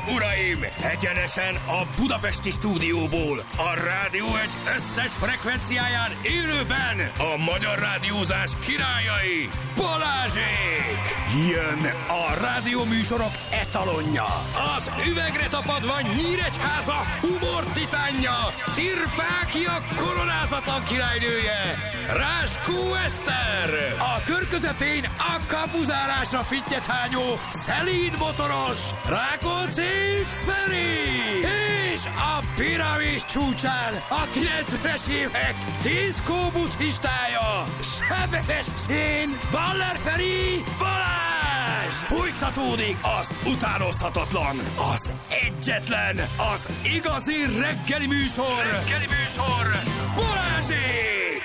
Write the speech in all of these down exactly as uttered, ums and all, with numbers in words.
uraim! Egyenesen a budapesti stúdióból, a Rádió egy összes frekvenciáján élőben a magyar rádiózás királyai, Balázsék! Jön a rádióműsorok etalonja, az üvegre tapadva Nyíregyháza humor titánja, Tirpákia koronázatlan királynője, Ráskó Eszter! A kör közepén a kapuzárásra fittyethányó, szelíd motoros, Rákóczi Feri! És a piramis csúcsán a kilencvenes évek diszkó buddhistája, Sebestyén Baller Feri Balázs! Folytatódik az utánozhatatlan, az egyetlen, az igazi reggeli műsor, reggeli műsor, Balázsék!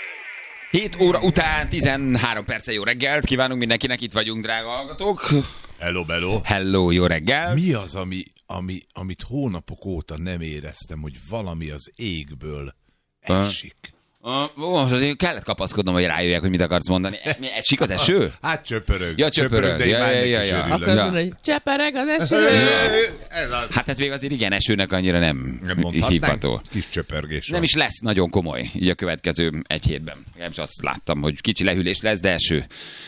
hét óra után tizenhárom perce jó reggelt kívánunk mindenkinek, itt vagyunk, drága hallgatók. Hello, hello. Hello, jó reggel. Mi az, ami, ami, amit hónapok óta nem éreztem, hogy valami az égből esik? Uh, ó, azért kellett kapaszkodnom, hogy rájöjjek, hogy mit akarsz mondani. Mi, esik az eső? Hát csöpörög. Ja, csöpörög. De ja, ja, ja, ja. Akkor mondani, hogy csepereg az eső. Ez az. Hát ez még azért igen, esőnek annyira nem, Nem hívható. Kis csöpörgés Nem van. is lesz nagyon komoly, így a következő egy hétben. Nem is azt láttam, hogy kicsi lehűlés lesz, de eső.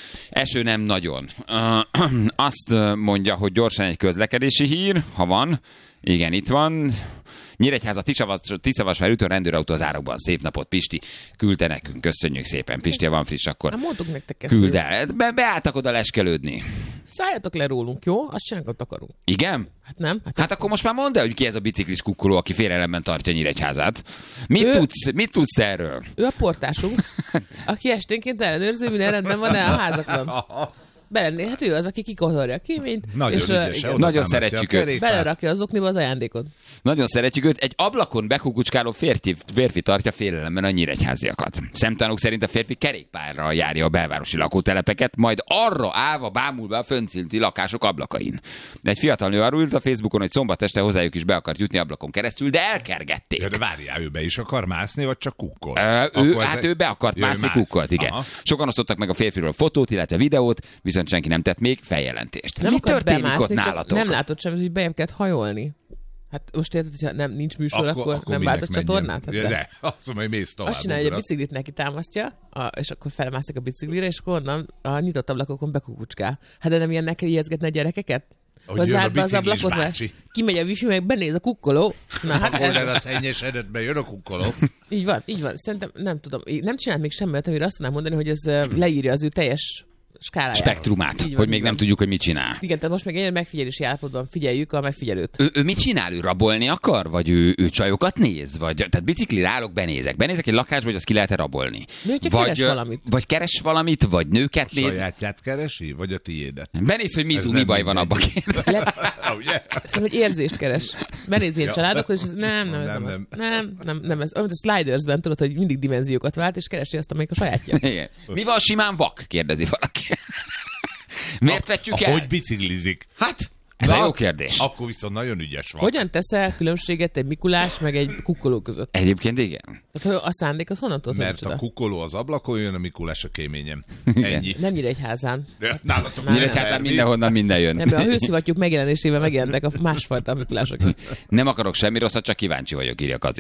Eső nem nagyon. Uh, azt mondja, hogy gyorsan egy közlekedési hír, ha van. Igen, itt van. Nyíregyháza Tiszavasvár úton rendőrautó az árokban. Szép napot, Pisti. Küldte nekünk. Köszönjük szépen. Pisti, van friss, akkor Hát mondtuk nektek ezt. küld el. Be, beálltak oda leskelődni. Szálljatok le rólunk, jó? Azt csináljuk, amit akarunk. Igen? Hát nem? Hát, Hát akkor most már mondd el, hogy ki ez a biciklis kukkoló, aki félelemben tartja Nyíregyházát. Mit, Ő- tudsz, mit tudsz te erről? ő a portásunk, aki esténként ellenőrző, minden rendben van-e a házakban. Belenné, hát ő az, aki kikotorja a kéményt, Nagyon és ügyes. uh, igen, oda Nagyon támasztja szeretjük a őt. kerékpárt. belerakja az okniba az ajándékot. Nagyon szeretjük őt. Egy ablakon bekukucskáló férfi, férfi tartja félelemben a nyíregyháziakat. Szemtanúk szerint a férfi kerékpárral járja a belvárosi lakótelepeket, majd arra állva bámulva a fönnszinti lakások ablakain. De egy fiatal nő arról írt a Facebookon, hogy szombat este hozzájuk is be akart jutni ablakon keresztül, de elkergették. Ja, de várjál, ő be is akar mászni, vagy csak kukkol? Ö, ő, ez hát egy- ő be akart Ja, ő mászni, mász. kukkolt, igen. Aha. Sokan osztottak meg a férfiről fotót, illetve videót, viszont senki nem tett még feljelentést. Nem Mi akart történik bemászni, ott csak nálatok? nem látod semmit, hogy bejebb kellett hajolni. Hát most érted, hogyha nem, nincs műsor, akkor, akkor, nem minek váltott menjen? csatornát? Hát Ja, de. de, azt mondom, hogy mész tovább. Azt csinálja, hogy a ugrasz. biciklit neki támasztja, a, és akkor felmászik a biciklire, és akkor onnan a nyitott ablakokon bekukucskál. Hát de nem ilyen neki ijeszgetni a gyerekeket? Hogy Hogy jön a zárd be az biciklis ablakot, mert bácsi. kimegy a wifi, meg benéz a kukkoló. Na hát Akkor ez, le a szennyes edetbe jön a kukkoló. így van, így van. Szerintem nem tudom, nem csinált még semmit, amire azt tudnám mondani, hogy ez ö, leírja az ő teljes skáláját. Spektrumát, Így van, hogy így még van. nem tudjuk, hogy mit csinál. Igen, tehát most még egy megfigyelési állapotban figyeljük a megfigyelőt. Ő, ő mit csinál? Ő rabolni akar? Vagy ő, ő csajokat néz? Vagy, tehát biciklire állok, benézek. Benézek egy lakásba, hogy azt ki lehet-e rabolni? Mi, hogyha vagy, keres ö, valamit? Vagy keres valamit, vagy nőket néz. Sajátját keresi, vagy a tiédet? Benéz, hogy Ez Mizu, mi nem baj van abba, mindegy. kérde. Le, Ugye? Szerintem egy érzést keres. Benéz ilyen Ja. családokhoz, és ez, nem, nem, ez Nem, nem, nem. az. nem, nem, nem ez. Olyan, mint a Slidersben tudod, hogy mindig dimenziókat vált, és keresi azt, amelyik a sajátja. Igen. Mi van simán vak? Kérdezi valaki. Miért vetjük el? Hogy biciklizik? Hát, ez Na, a jó kérdés. Akkor viszont nagyon ügyes van. Hogyan teszel különbséget egy Mikulás meg egy kukkoló között? Egyébként igen. Tehát hogy a szándék az honnan tudod, hogy Mert a micsoda? kukkoló az ablakon jön, a Mikulás a kéményem. Igen. Ennyi. Nem Nyíregyházán. Nálatok Nyíregyházán mindenhonnan minden jön. Nem, a hőszivattyúk megjelenésével megjelentek a másfajta Mikulások. Nem akarok semmi rosszat, csak kíváncsi vagyok, írja Kazi.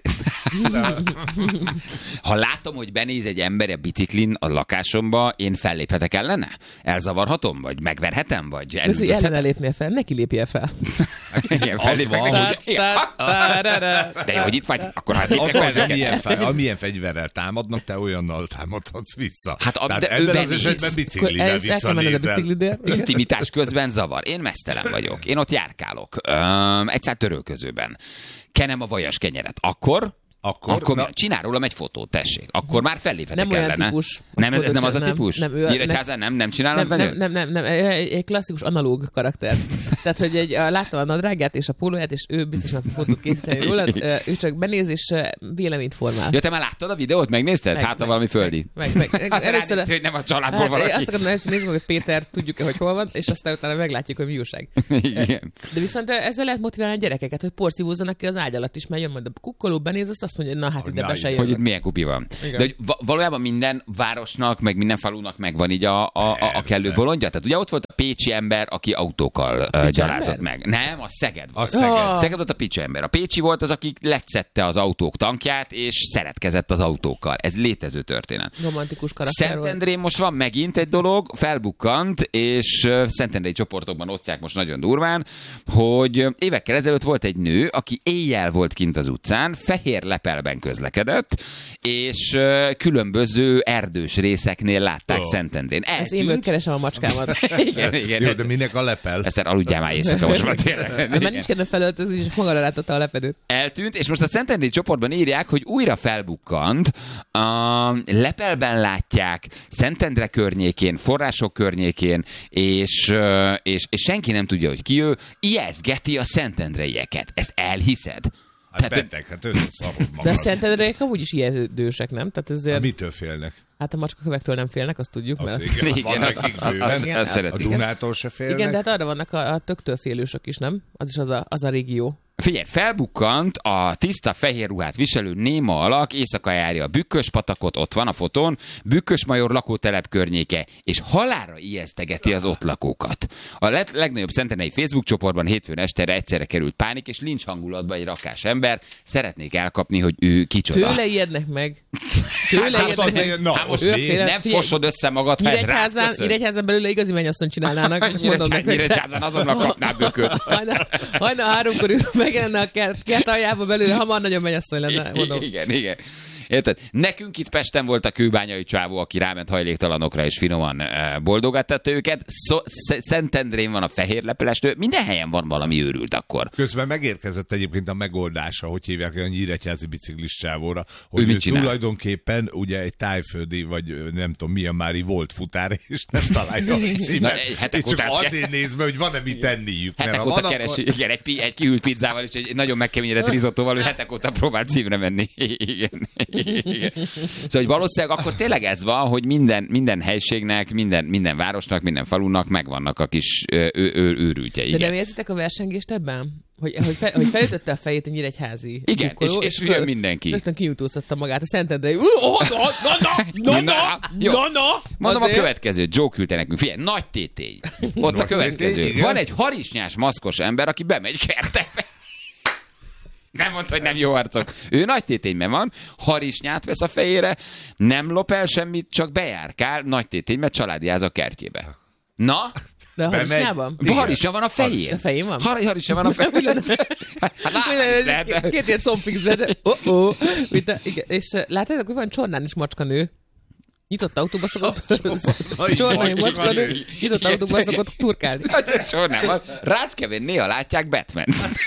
Ha látom, hogy benéz egy ember a biciklin a lakásomba, én felléphetek ellene? Elzavarhatom? Vagy megverhetem? Vagy Ez, hogy ellene elüldözhetem? lépnél fel, neki lépjél fel. Igen, Az fellépek van, neki, hogy- ugye? Igen. De jó, hogy itt vagy, akkor hát Az lépek van, fel hogy neked. amilyen, fe, amilyen fegyverrel támadnak, te olyannal támadhatsz vissza. Hát a- Tehát de ő ebben az benéz. esetben Akkor biciklivel el, el kell menned a visszanézel. biciklidért. Intimitás közben zavar. Én meztelen vagyok. Én ott járkálok. Öm, egyszer törölközőben. Kenem a vajas kenyeret. Akkor... Akkor, Akkor na, mi- csinál rólam egy fotót, tessék. Akkor már felléphetek Nem olyan ellene. típus. Nem, ez, ez nem az a Nem, típus? nem, ő a- Nyíregyházán nem, nem csinálnak Nem, nagyon? nem, nem, nem, nem, egy, egy klasszikus analóg karakter. Tehát, hogy egy, a, láttam a nadrágját és a pólóját, és ő biztos meg fog fotót készíteni róla, ő csak benéz és véleményt formál. Ja, te már láttad a videót? Megnézted? Meg, hát, ha meg, valami földi. Meg, meg, meg, Hát először, ránéztél, hogy nem a családból hát, valaki. azt akarom, először nézzük, hogy Péter tudjuk-e, hogy hol van, és aztán utána meglátjuk, hogy mi újság. Igen. De viszont ezzel lehet motiválni a gyerekeket, hogy porszívózzanak ki az ágy alatt is, mert jön majd a kukkoló, benéz, azt a azt mondja, na hát ide Na, be se hogy jövök. itt milyen kupi van. Igen. De hogy va- valójában minden városnak, meg minden falunak megvan így a, a, a, a kellő Persze. bolondja. Tehát ugye ott volt a pécsi ember, aki autókkal uh, gyalázott ember? meg. Nem, a Szeged A volt. Szeged. Ah. Szeged volt a pécsi ember. A pécsi volt az, aki lecszette az autók tankját, és szeretkezett az autókkal. Ez létező történet. Romantikus karakter volt. Szentendrén most van megint egy dolog, felbukkant, és uh, szentendrei csoportokban osztják most nagyon durván, hogy uh, évekkel ezelőtt volt egy nő, aki éjjel volt kint az utcán, fehér lepelben közlekedett, és uh, különböző erdős részeknél látták Oh. Szentendrén. Ez én Eltűnt. vagyok, keresem a macskámat. Igen, igen. Jó, ez, de minek a lepel? ezt aludjál már éjszaka most már tényleg. De már nincs kedvem felöltözni, és magára látotta a lepedőt. Eltűnt, és most a Szentendrei csoportban írják, hogy újra felbukkant. A lepelben látják, Szentendre környékén, források környékén, és, ö, és, és senki nem tudja, hogy ki ő, ijeszgeti a szentendreieket. Ezt elhiszed? Hát Tehát- beteg, hát összeszarod De a magad. Szentendreiek amúgy is ijedősek, nem? Tehát Hát ezért, mitől félnek? hát a macskakövektől nem félnek, azt tudjuk. Az Mert igen, Igen, van az- nekik az- az- bőven. az- igen, az az- A szeretik. Dunától se félnek. igen, de hát arra vannak a, a töktől félősök is, nem? Az is az a, az a régió. Figyelj, felbukkant a tiszta fehér ruhát viselő néma alak, éjszaka járja a Bükkös patakot, ott van a fotón, Bükkös major lakótelep környéke, és halálra ijesztegeti az ott lakókat. A leg- legnagyobb szentendrei Facebook csoportban hétfőn estére egyszerre került pánik, és lincs hangulatban egy rakás ember. Szeretnék elkapni, hogy ő kicsoda. Tőle ijednek meg. Tőle Hát ijednek azért- meg. na, Hát most Ő a mi? féle- nem figyelj, fosod össze magad, ha ez rád Nyíregyházán, köszön. Nyíregyházán belőle igazi mennyasszony csinálnának. Csak mondom Nyíregyházán, nektek. Nyíregyházán azonnal kapná bököt. Hajnal, hajnal háromkor ő megjelenne a kert, kert aljába belőle, hamar nagyon mennyasszony lenne, mondom. Igen, igen. Érted? Nekünk itt Pesten volt a kőbányai csávó, aki ráment hajléktalanokra, és finoman uh, boldogattatta őket. Szó- Sz- Szentendrén van a fehér lepelestő. Minden helyen van valami őrült akkor. Közben megérkezett egyébként a megoldása, hogy hívják a nyíregyházi biciklis csávóra, Ő hogy mit ő csinál? tulajdonképpen ugye egy tájföldi, vagy ö, nem tudom milyen mári volt futár, és nem találja a Na, címet. egy hetek És csak után azért néz be, hogy van-e mit tenniük. Mert Hetek ha óta van, keresi, akkor... igen, egy, pi- egy kihűlt pizzával és egy nagyon megkeményedett risottóval, ő hetek óta próbál címre menni. Igen. Igen. Szóval, hogy valószínűleg akkor tényleg ez van, hogy minden, minden helységnek, minden, minden városnak, minden falunak megvannak a kis ö, ö, ö, őrültjei. De Igen. nem érzitek a versengést ebben? Hogy, hogy, fe, hogy felütötte a fejét a nyíregyházi Igen, drukkoló, és- és föl- jön mindenki. Rögtön kinyújtóztatta magát a Szentendrei. Oh, na, na, na, na, na, Jó. na, na. Mondom Azért- a következő, Joe küldte nekünk. Figyelj, nagy tétény. Ott a Nagy következő. tétény, igen. Van egy harisnyás maszkos ember, aki bemegy kertekbe. Nem mondta, hogy nem jó arcok. Ő nagy tétényben van, harisnyát vesz a fejére, nem lop el semmit, csak bejárkál nagy tétényben, családiáz a kertjébe. Na? De a Bemegy. harisnyában? Igen. Harisnya van a fején. A fején van? Har- harisnya van a fején. Hát látni is lehet, Két, de- két ilyen combfixbe, de oh, oh. Mint a, igen. És uh, látjátok, hogy van Csornán is macskanő. Nyitott autóba szokott, Csornai macskanő, nyitott autóba szokott turkálni. Hát, Csornában. Ráckevén néha látják Batman.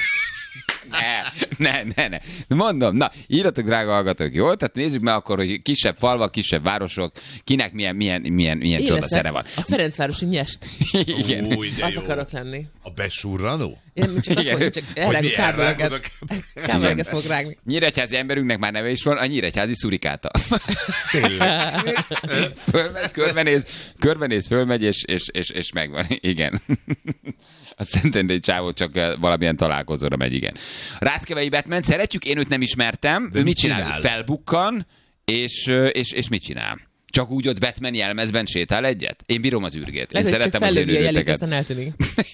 Ne, ne, ne, ne. Mondom, na, írjatok, drága hallgatók, jó? Tehát nézzük meg akkor, hogy kisebb falvak, kisebb városok, kinek milyen, milyen, milyen, milyen Én csoda leszek szere van. a Ferencvárosi nyest. Igen. Új, de Az jó. akarok lenni. A besurranó? Én csak azt Igen. mondom, csak Hogy elrágok mi kábeleket. elrágod a- Kábeleket fogok rágni. Nyíregyházi emberünknek már neve is van, a nyíregyházi szurikáta. Tényleg. Fölmegy, körbenéz, körbenéz, fölmegy, és, és, és, és megvan. Igen. A Szentendrei csávó csak eh, valamilyen találkozóra megy, igen. Ráckevei Batman, szeretjük, én őt nem ismertem. De ő mit mit csinál? csinál? Ő felbukkan, és, eh, és, és mit csinál? Csak úgy ott Batman jelmezben sétál egyet? Én bírom az űrgét. Én Lehet, hogy csak szeretem az fellövi a jelét, élőröteget. aztán eltűnik.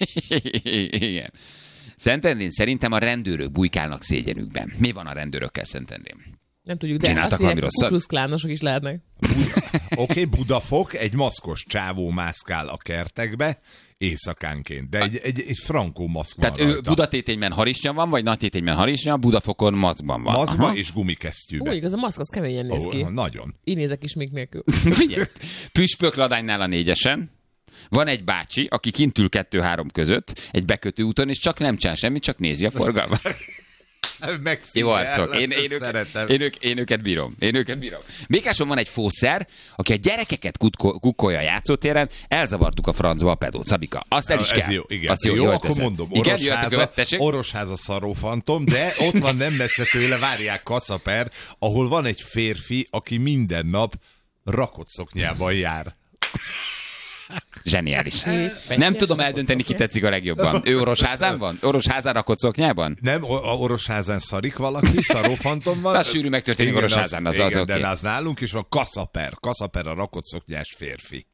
Igen. Szentendrén szerintem a rendőrök bujkálnak szégyenükben. Mi van a rendőrökkel Szentendrén? Nem tudjuk, de Csináltak azt valami írják, rosszat? kukluszklánosok is lehetnek. Oké, okay, Budafok, egy maszkos csávó mászkál a kertekbe, éjszakánként, de egy, egy, egy frankó maszk van Tehát ő rajta. Budatétényben harisnya van, vagy Nagytétényben harisnya, Budafokon maszkban van. Maszkba Aha. és gumikesztyűbe. Úgy, igaz, a maszk az keményen néz ki. Oh, nagyon. Így nézek is még nélkül. Figyelj, Püspökladánynál a négyesen, van egy bácsi, aki kint ül kettő-három között, egy bekötő úton, és csak nem csinál semmit, csak nézi a forgalmat. Jó arcok. Én, én, őket, én, ők, én őket bírom. Én őket bírom. Békáson van egy fószer, aki a gyerekeket kutko, kukkolja a játszótéren, elzavartuk a francba a pedót. Szabika, azt el is Ez kell. jó, igen. Azt jó, jó jól akkor teszed. mondom, Igen, jöhet a Orosháza, következő. Orosháza szarrófantom, de ott van nem messze tőle, várják Kaszaper, ahol van egy férfi, aki minden nap rakott szoknyában jár. Zseniális. Nem tudom eldönteni, ki tetszik a legjobban. Ő Orosházán van? Orosházán rakott szoknyában? Nem, a Orosházán szarik valaki, szaró-fantom van. Az sűrű megtörténik Orosházán, az, az, az igen, oké. de az nálunk is van Kaszaper. Kaszaper a rakott szoknyás férfi.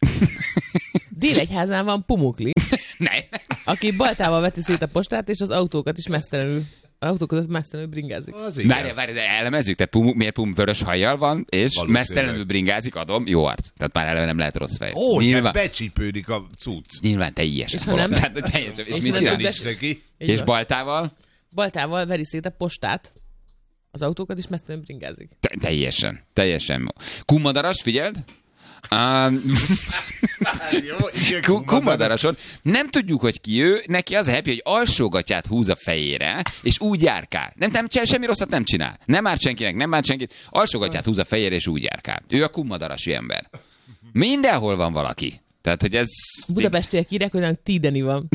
Délegyházán van Pumukli, Ne. aki baltával veti szét a postát, és az autókat is mesztelenül, autókat mesztelenül bringázik. Az igen. Várj, várj, de elemezzük, tehát pum, miért Pum vörös hajjal van, és Valószínűleg. mesztelenül bringázik, adom, jó arc. Tehát már eleve nem lehet rossz fej. Ó, nyilván, hát becsípődik a cucc. nyilván teljesen. És ha nem? Tehát teljesen. És, És mit ha nem csinál? tud Nincs neki. Így És van. baltával? Baltával veri szét a postát, az autókat is mesztelenül bringázik. Te, teljesen. Teljesen. Kummadaras, figyeld? Um, Jó, igen, Ku- Kummadaраson. Nem tudjuk, hogy ki ő, neki az a happy, hogy alsógatját húz a fejére, és úgy járkál. Nem, nem, semmi rosszat nem csinál. Nem árt senkinek, nem árt senkit. Alsógatját húz a fejére, és úgy járkál. Ő a kummadarasi ember. Mindenhol van valaki. Tehát, hogy ez... Budapestiek írják, hogy nálunk Tideni van.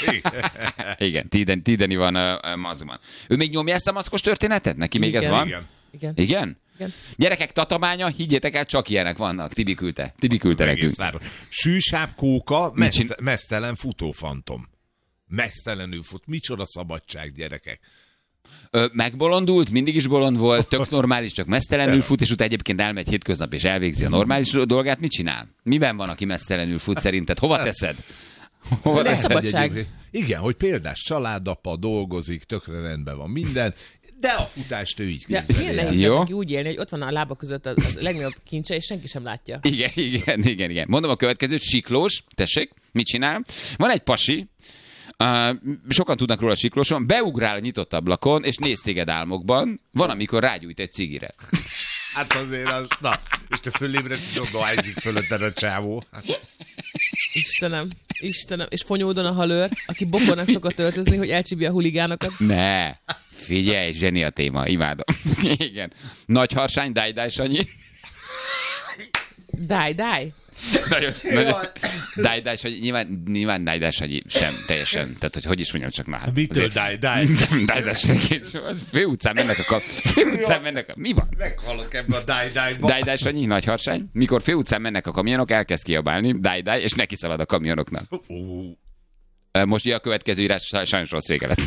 Igen, Tideni, Tideni van a, a mazban. Ő még nyomja ezt a maszkos történetet? Neki még Igen. ez van? Igen. Igen. Igen? Igen. Gyerekek, tatamánya, higgyétek el, csak ilyenek vannak. Tibi küldte. Tibi küldte nekünk. Egész város. Sűsáv kóka, Mit csin- meszt- mesztelen futófantom. Mesztelenül fut. Micsoda szabadság, gyerekek. Ö, megbolondult, mindig is bolond volt, tök normális, csak mesztelenül fut, és utána egyébként elmegy hétköznap, és elvégzi a normális dolgát. Mit csinál? Miben van, aki mesztelenül fut szerinted? Hova teszed? Hova De teszed? szabadság. Egyébként- Igen, hogy példás családapa, dolgozik, tökre rendben van minden, de a futást ő így De képzeli milyen el. nehéz Jó. neki úgy élni, hogy ott van a lába között a, a legnagyobb kincse, és senki sem látja. Igen, igen, igen, igen. Mondom a következőt, siklós, tessék, mit csinál? Van egy pasi, uh, sokan tudnak róla siklóson, beugrál a nyitott ablakon, és néz téged álmokban, van, amikor rágyújt egy cigire. Hát azért az, na, és te fölébredsz, és ott dohányzik fölötted a csávó. Hát, Istenem, Istenem. És Fonyódon a halőr, aki bokornak szokott öltözni, hogy elcsípje a huligánokat. Ne, figyelj, zseni a téma, imádom. Igen. Nagy harsány, dáj-dáj, Sanyi. Dáj, dáj. Nagyon, nagyon. Dáj-dáj, Sanyi, nyilván, nyilván dáj-dáj, Sanyi sem teljesen. Tehát, hogy hogy is mondjam, csak na hát. mitől dáj, dáj? Dáj-dáj, Sanyi. Főutcán mennek a kap... Főutcán mennek a... Mi van? Meghalok ebbe a dáj, dájba. Dáj-dáj, Sanyi, nagy harsány. Mikor főutcán mennek a kamionok, elkezd kiabálni, dáj-dáj, és neki szalad a kamionoknak. Ó, Most ugye a következő írás sajnos rossz vége lett.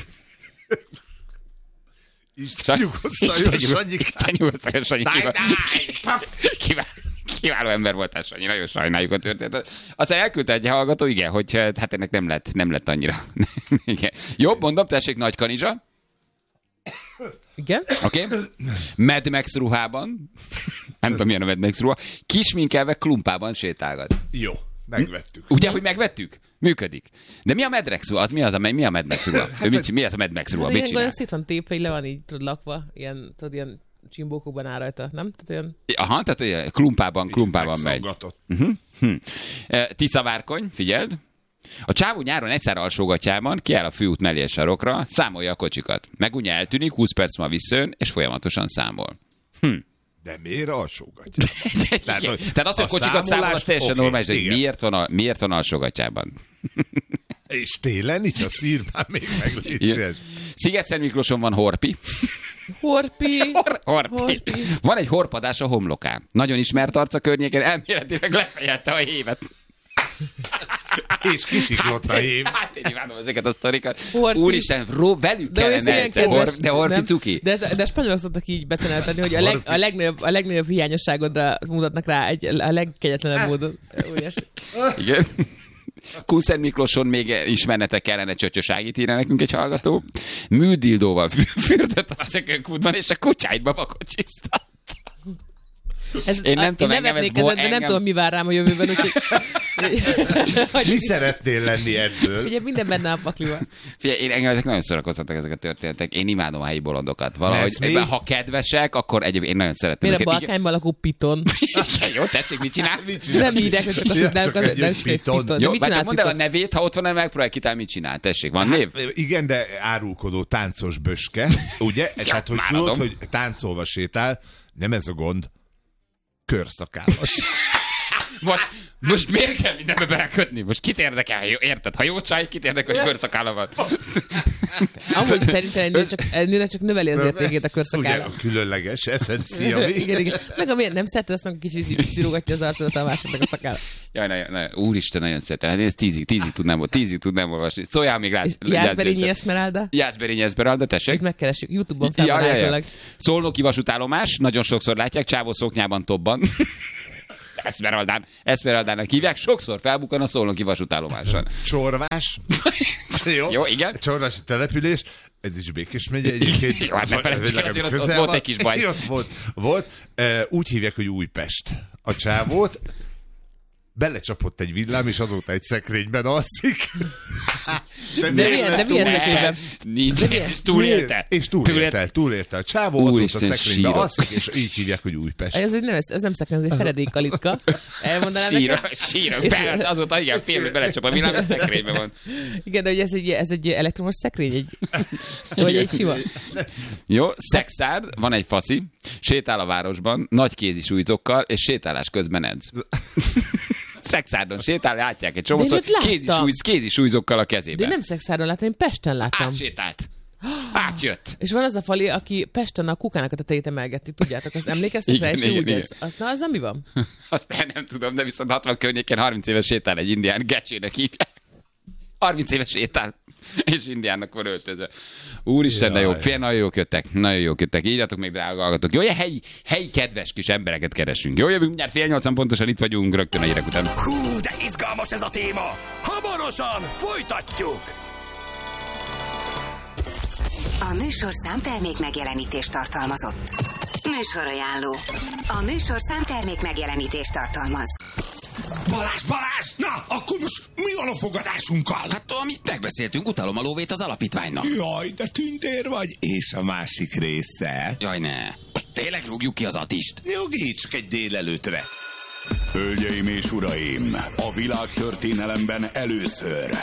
Isten nyugosztaljon, Sanyikám. Isten nyugosztaljon, Sanyi. Dáj, Kiváló- dáj! Kiváló, kiváló ember voltál, Sanyi. Nagyon sajnáljuk a történetet. Aztán elküldte egy hallgató, igen, hogy hát ennek nem lett, nem lett annyira. Igen. Jobb, mondom, tessék, Nagy Kanizsa. Igen? Oké? Okay. Mad Max ruhában. Nem tudom, milyen a Mad Max ruha. Kisminkelve klumpában sétálgat. Jó, megvettük. Ugye, hogy megvettük? Működik. De mi a Mad Max ruha? Az mi az a, mi a Mad Max ruha? Ő mit, mi az a Mad Max ruha? De Mit ilyen csinál? olyan szét van tépve, így le van így, tudod, lakva, ilyen, tudod, ilyen csimbókokban áll rajta, nem? Tehát olyan... Aha, tehát ilyen klumpában, klumpában megy. Megszaggatott. Hm. E, Tisza Várkony, figyeld. A csávó nyáron egyszer alsógatjában kiáll a főút mellé a sarokra, számolja a kocsikat. Megunja eltűnik, húsz perc ma visszajön, és folyamatosan számol. De miért alsógatja? Tehát, hogy Tehát az, hogy a kocsikat számol, az számolás- teljesen oké, normális, de igen. miért van, a, miért van alsógatjában? És télen nincs, azt írd már még meg, légy Igen. szíves. Sziget-Szent Miklóson van horpi. Horpi! Hor- horpi. Horpi. Van egy horpadás a homlokán. Nagyon ismert arc a környéken, elméletileg lefejelte a hévet. És kisiklott a hív. Hát én imádom ezeket a sztorikat. Horpi. Úristen, ró, velük De, olyan kellene ilyen egyszer. kedves, Hor, de horpi nem? cuki. De, ez, de a spanyolok szoktak így beceneltetni, hogy a, leg, a, legnagyobb, a legnagyobb hiányosságodra mutatnak rá egy, a legkegyetlenebb módon. Óriási. Igen. Kunszent Miklóson még ismernetek kellene, Csöcsöságit írja nekünk egy hallgató. Műdildóval fürdött a szökőkútban, és a kutyáidba vakocsiztat. Ez, Én nem a, tudom, én engem ez nevetnék bo- ezen, de nem engem- tudom, mi vár rám a jövőben, úgyhogy... Mi szeretnél lenni ebből? Ugye minden benne a pakliban. Figyelj, én engem ezek nagyon szórakoztatnak ezek a történetek. Én imádom a helyi bolondokat. Valahogy, Lesz még? ha kedvesek, akkor egyébként én nagyon szeretem. Miért a őket. Balkányban lakó piton? Igen, jó, tessék, mit csinál? Nem írják, hogy csak azt, hogy nem, Csak az, egy nem csak egy piton. piton. De Jó, mit vagy csak csinált mondd el a piton? nevét, ha ott van, nem megpróbálj kitálni, mit csinál. Tessék, van név? Igen, de árulkodó táncos böske, ugye? Tehát, hogy már tudod, adom. hogy táncolva sétál, nem ez a gond, körszakállas. Most, most miért kell mindenbe belekötni? Most kit érdekel? Jó, érted? Ha jó csaj, kit érdekel, hogy körszakála van? Amúgy szerintem nőnek csak, nőnek csak növeli az értékét a körszakála. Ugye a különleges eszencia. Igen, igen. Meg a miért nem szereted, azt kicsit cirogatja az arcodat a másodnak a szakála. Jaj, nagyon, nagyon, úristen, nagyon szeretem. Hát tízig, tízig tudnám, tízig tudnám olvasni. Szóljál még rá. Jászberényi Eszmeralda? Jászberényi Eszmeralda, tessék. Itt megkeressük, YouTube-on fel van állítólag. Szolnoki vasútállomás, nagyon sokszor látják, csávó szoknyában tobban. Eszmeraldán, Eszmeraldának hívják, sokszor felbukkan a szolnoki vasútállomáson. Csorvás. Jó, Jó, igen. Csorvási település. Ez is Békés megye egyébként. Jó, hát ne felejtsük el, azért ott, ott volt egy kis baj. Ott volt, volt. Úgy hívják, hogy Újpest. A csávót belecsapott egy villám, és azóta egy szekrényben alszik. De, de milyen, de milyen szekrényben? Nincs, és túlélte. És túlélte, túlélte. A csávó azóta szekrényben alszik, és így hívják, hogy Újpest. Ez, nem, ez nem szekrény, ez egy feredékkalitka. Elmondanám síra, síra, be, azóta igen, fél, belecsap a villám, és szekrényben van. Igen, de hogy ez egy, ez egy elektromos szekrény, egy, vagy egy sima. Jó, szexárd, van egy faszi, sétál a városban, nagy kézi súlyzókkal, és sétálás közben edz. Szexárdon sétál, látják egy csomószor, kézi, súly, kézi súlyzókkal a kezében. De nem Szexárdon láttam, én Pesten láttam. Átsétált. Átjött. És van az a fali, aki Pesten a kukának a tetejét emelgeti, tudjátok, azt emlékeztek rá, és úgy ez. Azt, na, az nem mi van? Azt nem tudom, de viszont hatvan környéken harminc éves sétál egy indián, gecsének hívják. harminc éves sétál, és indiánnak van öltözve. Úristen, de jó, fél, nagyon jók jöttek, nagyon jók jöttek. Írjatok még, drága hallgatók. Jó, helyi, helyi kedves kis embereket keresünk. Jó, jövünk mindjárt fél nyolcan pontosan itt vagyunk, rögtön a hírek után. Hú, de izgalmas ez a téma! Hamarosan folytatjuk! A műsor számtermék megjelenítést tartalmazott. Műsorajánló. A műsor számtermék megjelenítést tartalmaz. Balázs, Balázs! Na, akkor most mi van a fogadásunkkal? Hát, amit megbeszéltünk, utalom a lóvét az alapítványnak. Jaj, de tündér vagy, és a másik része. Jaj, ne. Most tényleg rúgjuk ki az Atist? Jogi, csak egy délelőtre. Hölgyeim és uraim, a világtörténelemben először